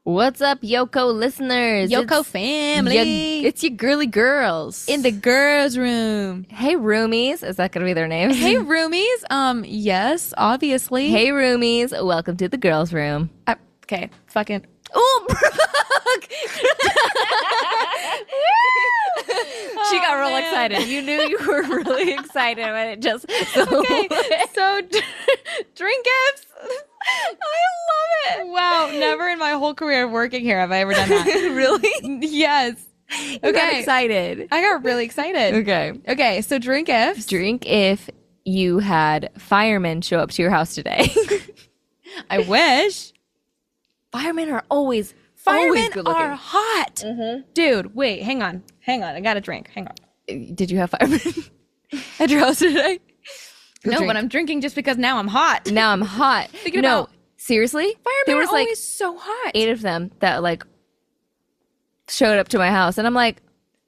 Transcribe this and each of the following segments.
What's up, Yoko listeners? Yoko family. It's your girly girls. In the girls' room. Hey, roomies. Is that going to be their names? Hey, roomies. Yes, obviously. Hey, roomies. Welcome to the girls' room. Okay, fucking. Oh, Brooke! She got real excited. You knew you were really excited when it just... Okay, so drink gifts. I love it. Wow, never in my whole career of working here have I ever done that. Really? Yes. You got excited. I got really excited. Okay, so drink gifts. Drink if you had firemen show up to your house today. I wish. Firemen are always Firemen good looking. are hot. Mm-hmm. Dude, wait, hang on. I got a drink. Hang on. Did you have firemen at your house today? No, but I'm drinking just because now I'm hot. Now I'm hot. No, seriously? Firemen there was are always so hot. 8 of them that showed up to my house. And I'm like,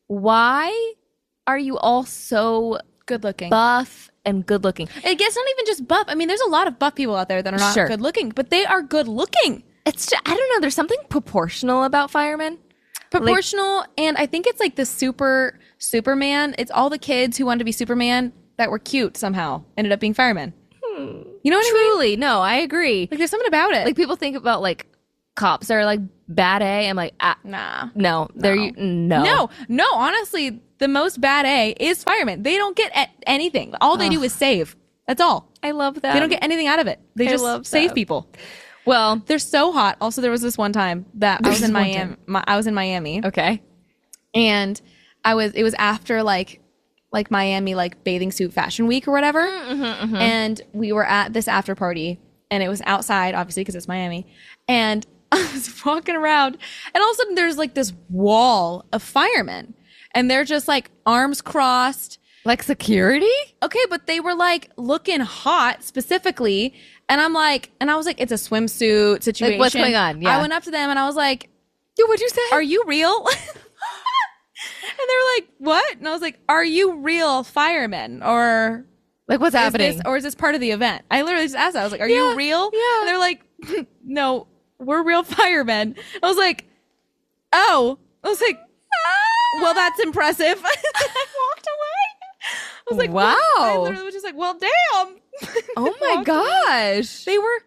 why are you all so good looking, buff and good looking? I guess not even just buff. I mean, there's a lot of buff people out there that are not good looking, but they are good looking. It's just, I don't know. There's something proportional about firemen. Proportional, and I think it's like the Superman. It's all the kids who wanted to be Superman that were cute somehow ended up being firemen. You know what I mean? Truly, no, I agree. Like there's something about it. Like people think about like cops are like bad A. I'm like, nah, no, they're no. Honestly, the most bad A is firemen. They don't get anything. All they do is save. That's all. I love that. They don't get anything out of it. They just save people. Well, they're so hot. Also, there was this one time that I was in Miami. I was in Miami. Okay. And it was after like Miami, like bathing suit fashion week or whatever. And we were at this after party and it was outside, obviously, because it's Miami. And I was walking around and all of a sudden there's like this wall of firemen and they're just like arms crossed. Like security? Okay, but they were like looking hot specifically. And I was like, it's a swimsuit situation. Like, what's going on? Yeah. I went up to them and I was like, dude, what'd you say? Are you real? And they were like, what? And I was like, are you real firemen? Or like, what's happening? Is this part of the event? I literally just asked that. I was like, are you real? Yeah. And they're like, no, we're real firemen. I was like, oh. I was like, well, that's impressive. I walked away. I was like, wow. I literally was just like, well, damn. Oh my gosh. They were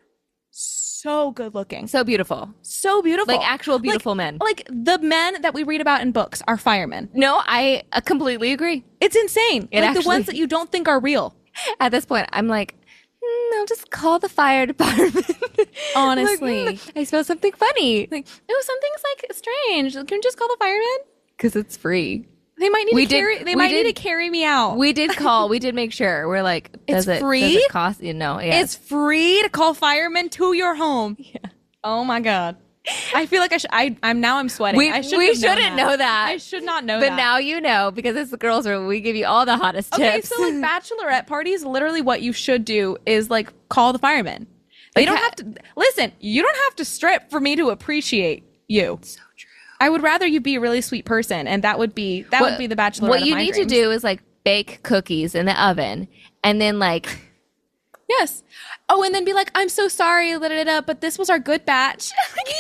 so good looking. So beautiful. So beautiful. Like actual beautiful men. Like the men that we read about in books are firemen. No, I completely agree. It's insane. The ones that you don't think are real. At this point, I'm like, I'll just call the fire department. Honestly. Like, I smell something funny. Like, oh, something's like strange. Can you just call the firemen? Because it's free. They might need to carry me out. We did call. We did make sure. We're like, it's free? Does it cost you? No. Yeah. It's free to call firemen to your home. Yeah. Oh my God. I feel like I'm sweating. We shouldn't know that. I should not know that. But now you know, because it's the girls' room. We give you all the hottest tips. Okay, so like bachelorette parties, literally what you should do is like call the firemen. They don't have to listen. You don't have to strip for me to appreciate you. So true. I would rather you be a really sweet person, and that would be the bachelorette. What you of my need dreams. to do is like bake cookies in the oven, and then like, yes. Oh, and then be like, I'm so sorry, but this was our good batch. Yeah.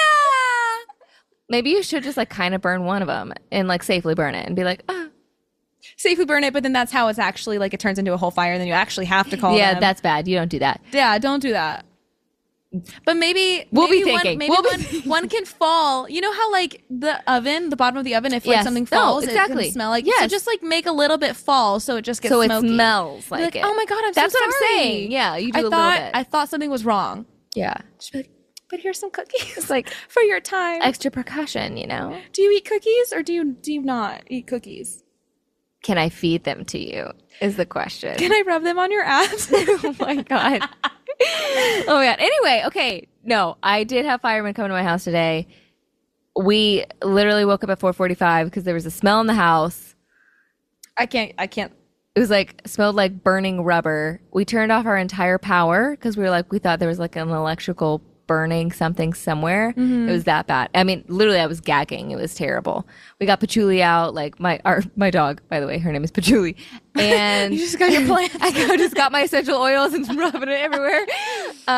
Maybe you should just like kind of burn one of them and like safely burn it and be like, safely burn it, but then that's how it's actually like it turns into a whole fire, and then you actually have to call them. Yeah, that's bad. You don't do that. Yeah, don't do that. But maybe one can fall. You know how like the bottom of the oven, if like something falls, it can smell like. Yes. So just like make a little bit fall so it just gets smoky. So it smells like it. Oh my God, That's so what sorry. I'm saying. Yeah, you do a little bit. I thought something was wrong. Yeah. Just be like, but here's some cookies. It's like for your time. Extra precaution, you know? Do you eat cookies or do you not eat cookies? Can I feed them to you is the question. Can I rub them on your ass? Oh my God. Oh my God. Anyway, okay. No, I did have firemen come to my house today. We literally woke up at 4:45 because there was a smell in the house. I can't. It was like, smelled like burning rubber. We turned off our entire power because we thought there was like an electrical burning something somewhere. It was that bad. I mean, literally I was gagging. It was terrible. We got Patchouli out, like my dog, by the way, her name is Patchouli. And you just got your plant. I just got my essential oils and rubbing it everywhere.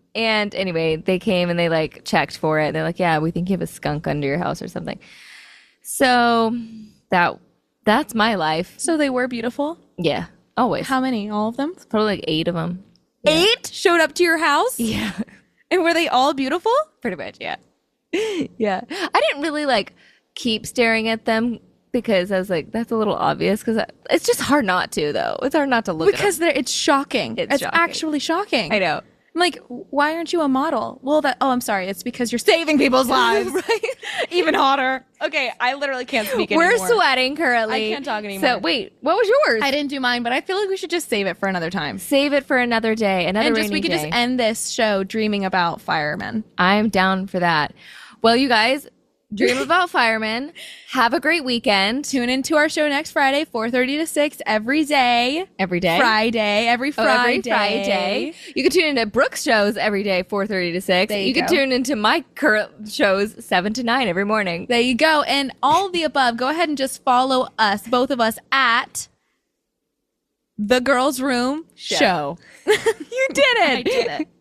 And anyway, they came and they like checked for it. They're like, yeah, we think you have a skunk under your house or something. So that's my life. So they were beautiful. Yeah, always. How many? All of them? Probably like 8 of them. 8 showed up to your house? Yeah, And were they all beautiful? pretty much. Yeah, yeah. I didn't really like keep staring at them because I was like, that's a little obvious. Because it's just hard not to, though. It's hard not to look Because at them. it's shocking. It's shocking. actually shocking. I know. I'm like, why aren't you a model? Well, I'm sorry. It's because you're saving people's lives. Right? Even hotter. Okay, I literally can't speak We're anymore. sweating currently. I can't talk anymore. So wait, what was yours? I didn't do mine, but I feel like we should just save it for another time. Save it for another day, another And rainy we could day. just end this show dreaming about firemen. I'm down for that. Well, you guys, dream about firemen. Have a great weekend. Tune into our show next Friday, 4:30 to 6 every day. Every day. Every Friday. Every Friday. You can tune into Brooke's shows every day, 4:30 to 6. There you can go. tune into my current shows, 7 to 9 every morning. There you go. And all of the above, go ahead and just follow us, both of us, at The Girls Room Show. You did it. I did it.